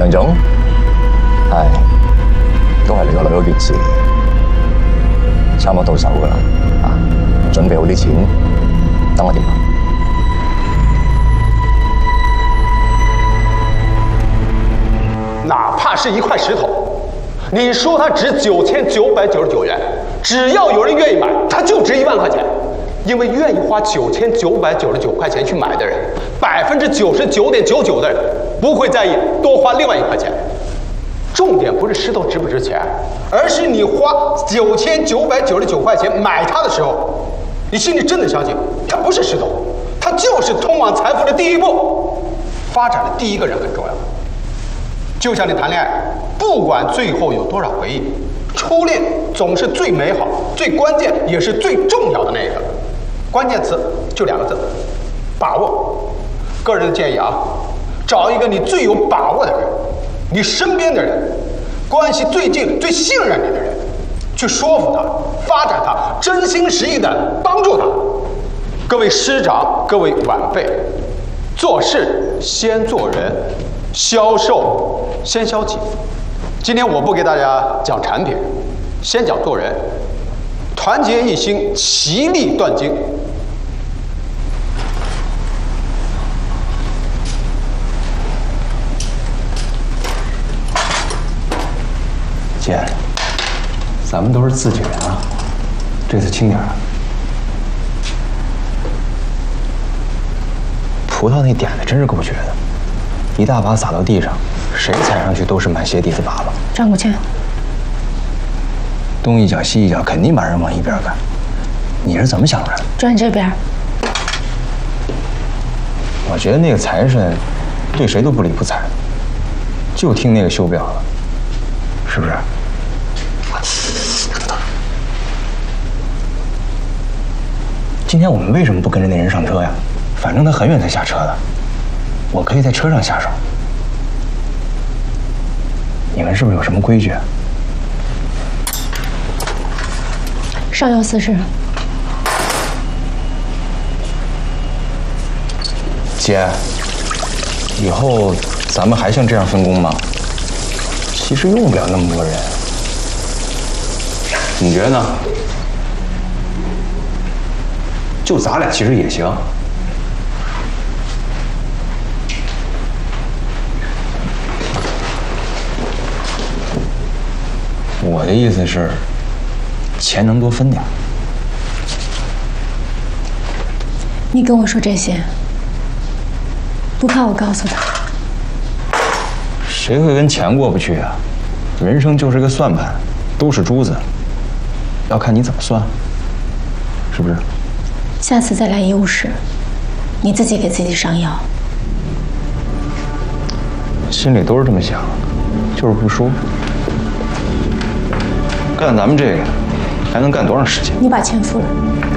梁總，係，都係你個女嗰件事，差唔多到手㗎啦，啊，準備好啲錢，等我掂。 哪怕是一塊石頭，你說它值9999元，只要有人願意買，它就值1萬塊錢。因為願意花9999塊錢去買的人，99.99%的人不會在意多花另外1塊錢。重點不是石頭值不值錢，而是你花9999塊錢買它的時候，你心裡真的相信它不是石頭，它就是通往財富的第一步，發展的第一個人很重要。就像你談戀愛，不管最後有多少回憶，初戀總是最美好、最關鍵也是最重要的那個。關鍵詞就2個字：把握。個人的建議啊，找一個你最有把握的人，你身邊的人，關係最近、最信任你的人，去說服他、發展他，真心實意的幫助他。各位師長、各位晚輩，做事先做人，銷售先銷己。今天我不給大家講產品，先講做人，團結一心，其利斷金。 姐，咱们都是自己人啊，这次轻点儿。葡萄那点子真是够绝的，一大把撒到地上，谁踩上去都是满鞋底子粑粑。 张国庆， 东一脚西一脚，肯定把人往一边赶。你是怎么想出来的？ 转这边。 我觉得那个财神对谁都不理不睬，就听那个修表了，是不是？今天我们为什么不跟着那人上车呀？反正他很远才下车的，我可以在车上下手。你们是不是有什么规矩？ 上有4事。 姐，以后咱们还像这样分工吗？其实用不了那么多人，你觉得呢？就咱俩其实也行。我的意思是，钱能多分点。 你跟我说这些，不怕我告诉他？ 谁会跟钱过不去啊？人生就是个算盘，都是珠子，要看你怎么算，是不是？ 下次再来医务室，你自己给自己上药。 心里都是这么想，就是不说。干咱们这个，还能干多长时间？ 你把钱付了。